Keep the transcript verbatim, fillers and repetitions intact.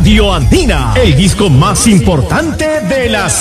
Radio Andina, el disco más importante de la